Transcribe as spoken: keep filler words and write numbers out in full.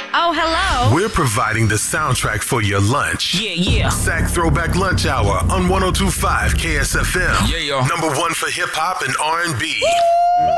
Oh, hello. We're providing the soundtrack for your lunch. Yeah, yeah. Sack Throwback Lunch Hour on one oh two point five K S F M. Yeah, yo. Number one for hip hop and R and B.